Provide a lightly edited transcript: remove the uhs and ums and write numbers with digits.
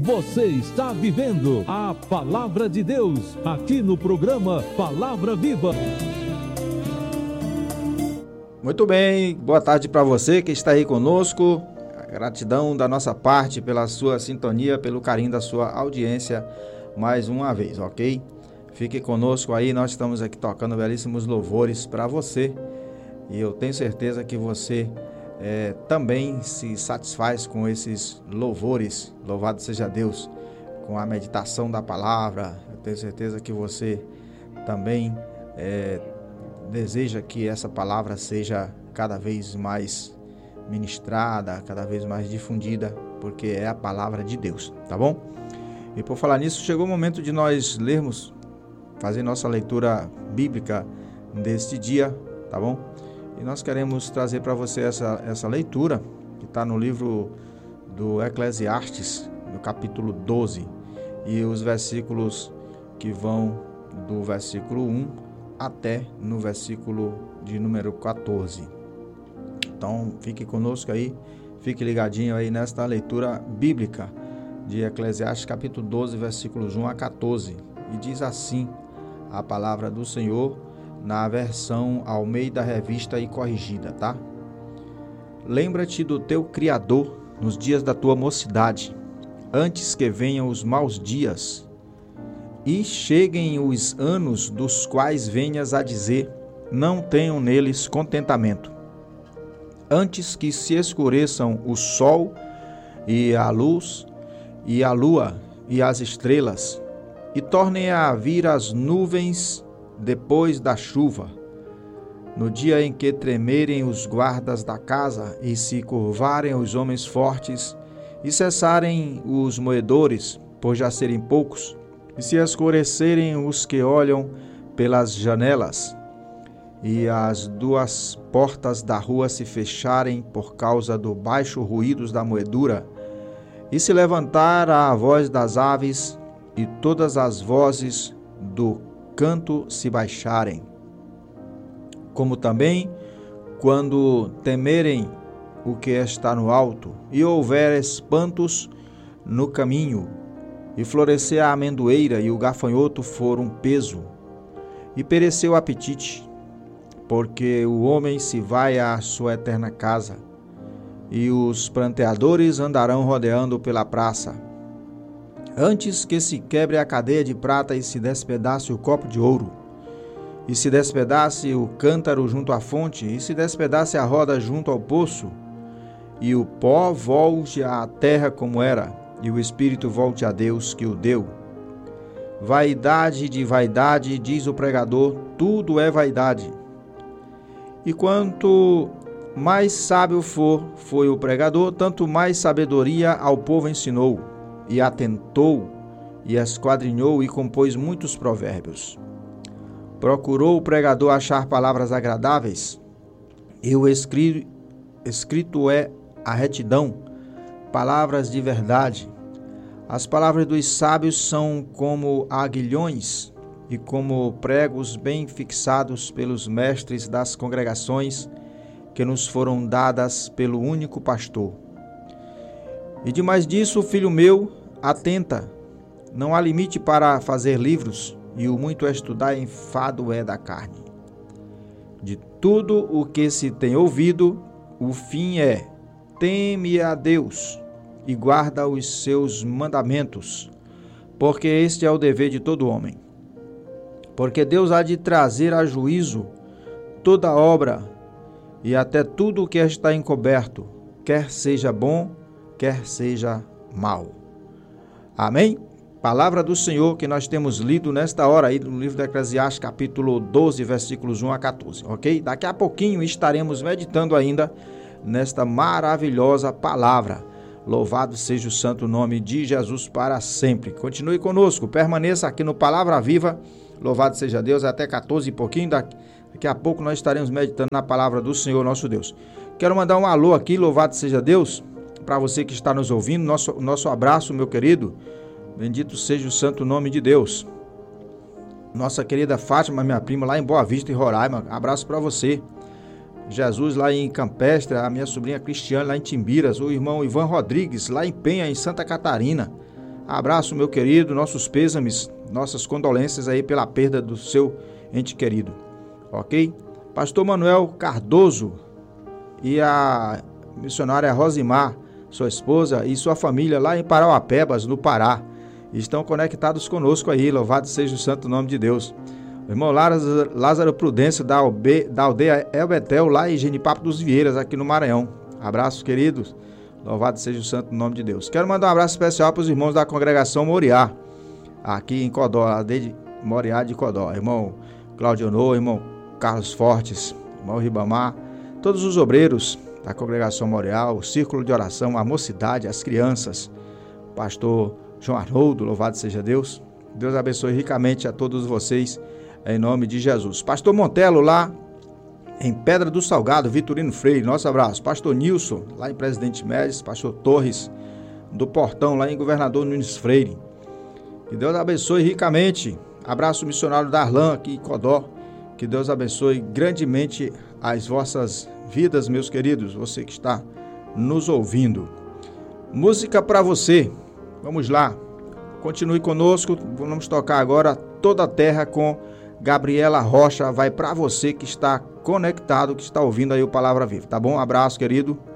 Você está vivendo a Palavra de Deus, aqui no programa Palavra Viva. Muito bem, boa tarde para você que está aí conosco. Gratidão da nossa parte pela sua sintonia, pelo carinho da sua audiência mais uma vez, ok? Fique conosco aí, nós estamos aqui tocando belíssimos louvores para você e eu tenho certeza que você também se satisfaz com esses louvores. Louvado seja Deus, com a meditação da palavra. Eu tenho certeza que você também deseja que essa palavra seja cada vez mais ministrada, cada vez mais difundida, porque é a palavra de Deus, tá bom? E por falar nisso, chegou o momento de nós lermos, fazer nossa leitura bíblica deste dia, tá bom? E nós queremos trazer para você essa leitura, que está no livro do Eclesiastes, no capítulo 12, e os versículos que vão do versículo 1 até no versículo de número 14. Então, fique conosco aí, fique ligadinho aí nesta leitura bíblica de Eclesiastes, capítulo 12, versículos 1 a 14. E diz assim a palavra do Senhor, na versão Almeida Revista e Corrigida, tá? Lembra-te do teu Criador nos dias da tua mocidade, antes que venham os maus dias e cheguem os anos dos quais venhas a dizer, não tenho neles contentamento. Antes que se escureçam o sol e a luz e a lua e as estrelas, e tornem a vir as nuvens depois da chuva, no dia em que tremerem os guardas da casa e se curvarem os homens fortes e cessarem os moedores, por já serem poucos, e se escurecerem os que olham pelas janelas, e as duas portas da rua se fecharem por causa do baixo ruído da moedura, e se levantar a voz das aves, e todas as vozes do canto se baixarem. Como também, quando temerem o que está no alto, e houver espantos no caminho, e florescer a amendoeira, e o gafanhoto for um peso, e pereceu o apetite, porque o homem se vai à sua eterna casa, e os pranteadores andarão rodeando pela praça. Antes que se quebre a cadeia de prata e se despedace o copo de ouro, e se despedace o cântaro junto à fonte, e se despedace a roda junto ao poço, e o pó volte à terra como era, e o espírito volte a Deus que o deu. Vaidade de vaidade, diz o pregador, tudo é vaidade. E quanto mais sábio foi o pregador, tanto mais sabedoria ao povo ensinou, e atentou, e esquadrinhou, e compôs muitos provérbios. Procurou o pregador achar palavras agradáveis, e o escrito é a retidão, palavras de verdade. As palavras dos sábios são como aguilhões, e como pregos bem fixados pelos mestres das congregações, que nos foram dadas pelo único pastor. E demais disso, filho meu, atenta, não há limite para fazer livros, e o muito estudar enfado é da carne. De tudo o que se tem ouvido, o fim é, teme a Deus, e guarda os seus mandamentos, porque este é o dever de todo homem. Porque Deus há de trazer a juízo toda obra, e até tudo o que está encoberto, quer seja bom, quer seja mal. Amém? Palavra do Senhor que nós temos lido nesta hora aí no livro do Eclesiastes, capítulo 12, versículos 1 a 14, ok? Daqui a pouquinho estaremos meditando ainda nesta maravilhosa palavra. Louvado seja o santo nome de Jesus para sempre. Continue conosco, permaneça aqui no Palavra Viva. Louvado seja Deus, até 14 e pouquinho. Daqui a pouco nós estaremos meditando na palavra do Senhor nosso Deus. Quero mandar um alô aqui, louvado seja Deus, para você que está nos ouvindo. Nosso abraço, meu querido. Bendito seja o santo nome de Deus. Nossa querida Fátima, minha prima, lá em Boa Vista, em Roraima. Abraço para você. Jesus, lá em Campestre. A minha sobrinha Cristiane, lá em Timbiras. O irmão Ivan Rodrigues, lá em Penha, em Santa Catarina. Abraço, meu querido, nossos pêsames, nossas condolências aí pela perda do seu ente querido, ok? Pastor Manuel Cardoso e a missionária Rosimar, sua esposa e sua família lá em Parauapebas, no Pará, estão conectados conosco aí, louvado seja o santo nome de Deus. O irmão Lázaro Prudêncio da aldeia Elbetel, lá em Genipapo dos Vieiras, aqui no Maranhão. Abraços, queridos. Louvado seja o santo nome de Deus. Quero mandar um abraço especial para os irmãos da congregação Moriá, aqui em Codó, aldeia de Moriá de Codó. Irmão Claudionor, irmão Carlos Fortes, irmão Ribamar, todos os obreiros da congregação Moriá, o círculo de oração, a mocidade, as crianças, o pastor João Arnoldo, louvado seja Deus. Deus abençoe ricamente a todos vocês, em nome de Jesus. Pastor Montelo, lá em Pedra do Salgado, Vitorino Freire, nosso abraço. Pastor Nilson, lá em Presidente Médici. Pastor Torres, do Portão, lá em Governador Nunes Freire. Que Deus abençoe ricamente. Abraço missionário Darlan, aqui em Codó. Que Deus abençoe grandemente as vossas vidas, meus queridos. Você que está nos ouvindo. Música para você. Vamos lá. Continue conosco. Vamos tocar agora Toda a Terra com Gabriela Rocha. Vai para você que está conectado, que está ouvindo aí o Palavra Viva, tá bom? Abraço, querido.